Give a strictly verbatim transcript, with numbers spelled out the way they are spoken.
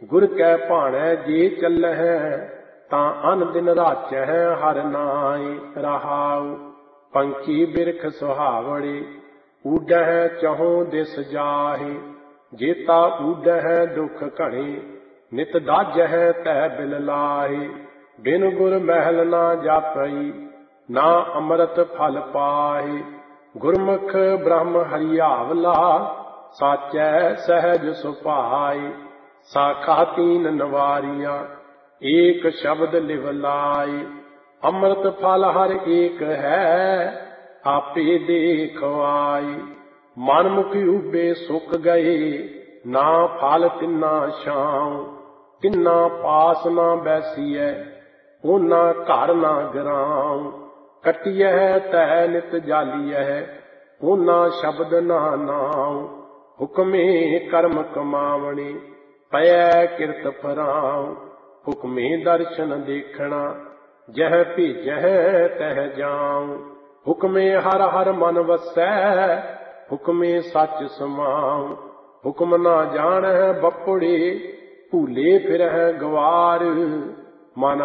गुर कै भाणै जे चलहै तां अन दिन राचै हर नाय रहाऊ। पंछी बिरख सुहावड़े ऊडह चहों दिस जाहि, जेता ऊडह दुख घणे नित दाजह तै बिल लाहि। बिन गुर महल ना जापई ना अमृत फल पाहि, गुरमुख ब्रह्म हरियावला साचै सहज सुभाई। साखा तीन नवारियां एक शब्द लिव लाई, अमृत फल हर एक है आपे देखवाई। मन मुख उबे सुख गए ना फल तिन्ना छाऊं, तिन्ना पास ना बैसीऐ ओना घर ना गराऊं। कटियह तै नित जालियह ओना शब्द ना नाऊं, हुक्मे कर्म कमावणे पै किरत फराऊं। हुक्मे दर्शन देखना जह भेजह तह जाऊं, हुक्मे हर हर मन वसै हुक्मे सच समाऊं। हुक्म ना जानह बपुड़े भूले फिरह गवार, मन